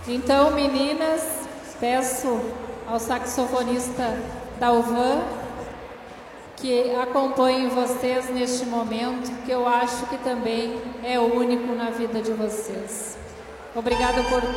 Então, meninas, peço ao saxofonista Dalvan que acompanhe vocês neste momento, que eu acho que também é único na vida de vocês. Obrigada por